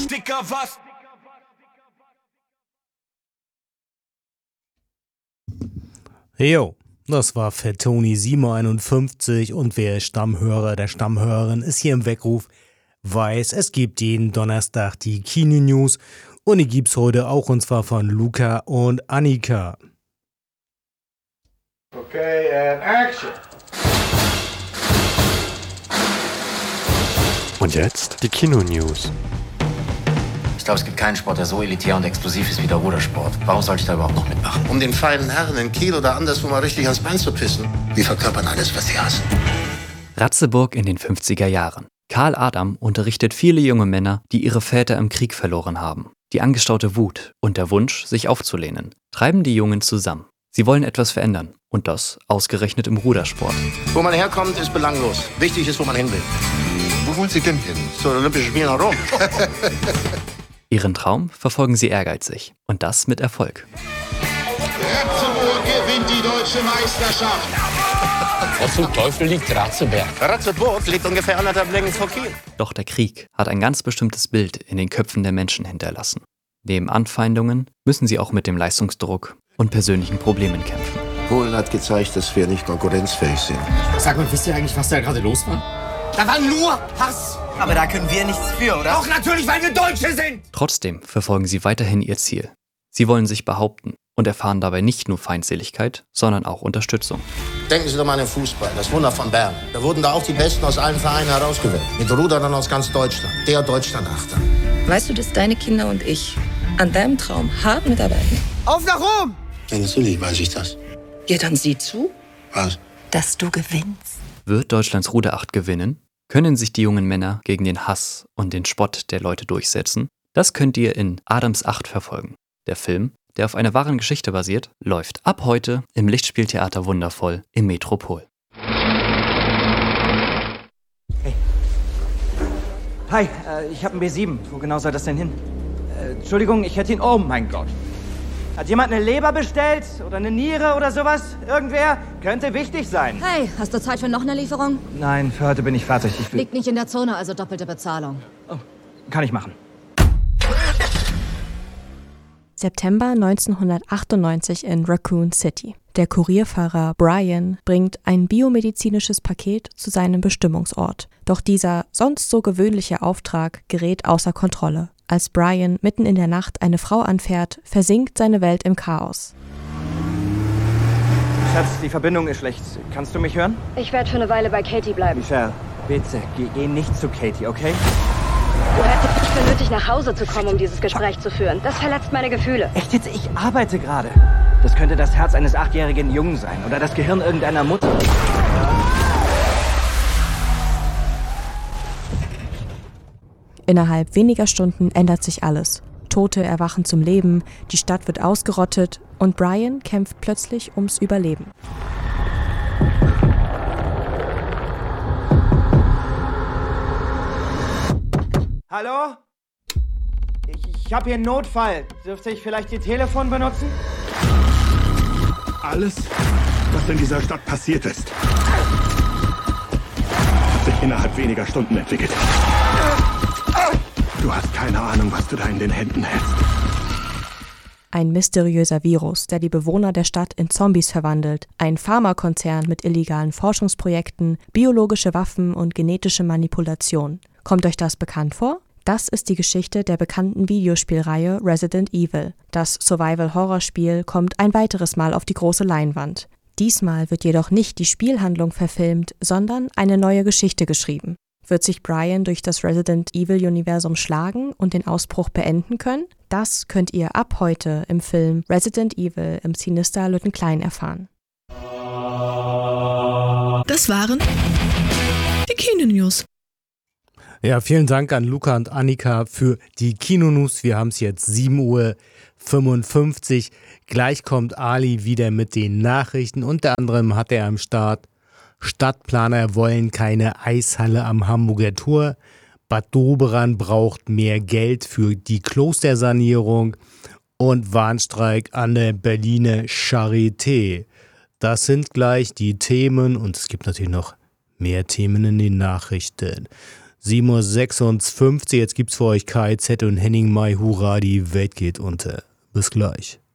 Dicker, was? Jo, das war Fat Tony 751 und wer Stammhörer der Stammhörerin ist hier im Weckruf, weiß, es gibt jeden Donnerstag die Kino-News und die gibt's heute auch und zwar von Luca und Annika. Okay, and action! Und jetzt die Kino-News. Ich glaube, es gibt keinen Sport, der so elitär und explosiv ist wie der Rudersport. Warum sollte ich da überhaupt noch mitmachen? Um den feinen Herren in Kiel oder anderswo mal richtig ans Bein zu pissen. Die verkörpern alles, was sie hassen. Ratzeburg in den 50er Jahren. Karl Adam unterrichtet viele junge Männer, die ihre Väter im Krieg verloren haben. Die angestaute Wut und der Wunsch, sich aufzulehnen, treiben die Jungen zusammen. Sie wollen etwas verändern. Und das ausgerechnet im Rudersport. Wo man herkommt, ist belanglos. Wichtig ist, wo man hin will. Wo wollen Sie denn hin? Zu den Olympischen Spielen nach Rom. Ihren Traum verfolgen sie ehrgeizig. Und das mit Erfolg. Ratzeburg gewinnt die deutsche Meisterschaft. Wo zum Teufel liegt Ratzeberg? Ratzeburg liegt ungefähr 1,5 Längen vor Kiel. Doch der Krieg hat ein ganz bestimmtes Bild in den Köpfen der Menschen hinterlassen. Neben Anfeindungen müssen sie auch mit dem Leistungsdruck und persönlichen Problemen kämpfen. Polen hat gezeigt, dass wir nicht konkurrenzfähig sind. Sag mal, wisst ihr eigentlich, was da gerade los war? Da war nur Hass. Aber da können wir nichts für, oder? Auch natürlich, weil wir Deutsche sind. Trotzdem verfolgen sie weiterhin ihr Ziel. Sie wollen sich behaupten und erfahren dabei nicht nur Feindseligkeit, sondern auch Unterstützung. Denken Sie doch mal an den Fußball, das Wunder von Bern. Da wurden da auch die Besten aus allen Vereinen herausgewählt. Mit Ruderern aus ganz Deutschland. Der Deutschlandachter. Weißt du, dass deine Kinder und ich an deinem Traum hart mitarbeiten? Auf nach Rom! Ja, natürlich weiß ich das. Ja, dann sieh zu, Was? dass du gewinnst. Wird Deutschlands Ruderacht gewinnen? Können sich die jungen Männer gegen den Hass und den Spott der Leute durchsetzen? Das könnt ihr in Adams Acht verfolgen. Der Film, der auf einer wahren Geschichte basiert, läuft ab heute im Lichtspieltheater Wundervoll im Metropol. Hey. Hi, ich habe einen B7. Wo genau soll das denn hin? Entschuldigung, ich hätte ihn... Oh mein Gott. Hat jemand eine Leber bestellt? Oder eine Niere oder sowas? Irgendwer? Könnte wichtig sein. Hey, hast du Zeit für noch eine Lieferung? Nein, für heute bin ich fertig. Liegt nicht in der Zone, also doppelte Bezahlung. Oh, kann ich machen. September 1998 in Raccoon City. Der Kurierfahrer Brian bringt ein biomedizinisches Paket zu seinem Bestimmungsort. Doch dieser sonst so gewöhnliche Auftrag gerät außer Kontrolle. Als Brian mitten in der Nacht eine Frau anfährt, versinkt seine Welt im Chaos. Schatz, die Verbindung ist schlecht. Kannst du mich hören? Ich werde für eine Weile bei Katie bleiben. Michelle, bitte, geh nicht zu Katie, okay? Du hättest nicht für nötig, nach Hause zu kommen, um dieses Gespräch zu führen. Das verletzt meine Gefühle. Echt jetzt? Ich arbeite gerade. Das könnte das Herz eines 8-jährigen Jungen sein oder das Gehirn irgendeiner Mutter. Innerhalb weniger Stunden ändert sich alles. Tote erwachen zum Leben, die Stadt wird ausgerottet und Brian kämpft plötzlich ums Überleben. Hallo? Ich habe hier einen Notfall. Dürfte ich vielleicht Ihr Telefon benutzen? Alles, was in dieser Stadt passiert ist, hat sich innerhalb weniger Stunden entwickelt. Du hast keine Ahnung, was du da in den Händen hältst. Ein mysteriöser Virus, der die Bewohner der Stadt in Zombies verwandelt, ein Pharmakonzern mit illegalen Forschungsprojekten, biologische Waffen und genetische Manipulation. Kommt euch das bekannt vor? Das ist die Geschichte der bekannten Videospielreihe Resident Evil. Das Survival-Horror-Spiel kommt ein weiteres Mal auf die große Leinwand. Diesmal wird jedoch nicht die Spielhandlung verfilmt, sondern eine neue Geschichte geschrieben. Wird sich Brian durch das Resident Evil-Universum schlagen und den Ausbruch beenden können? Das könnt ihr ab heute im Film Resident Evil im Sinister Lüttenklein erfahren. Das waren die Kino-News. Ja, vielen Dank an Luca und Annika für die Kino-News. Wir haben es jetzt 7:55 Uhr. Gleich kommt Ali wieder mit den Nachrichten. Unter anderem hat er am Start: Stadtplaner wollen keine Eishalle am Hamburger Tor. Bad Doberan braucht mehr Geld für die Klostersanierung. Und Warnstreik an der Berliner Charité. Das sind gleich die Themen und es gibt natürlich noch mehr Themen in den Nachrichten. 7:56 Uhr, jetzt gibt's für euch KIZ und Henning Mai, hurra, die Welt geht unter. Bis gleich.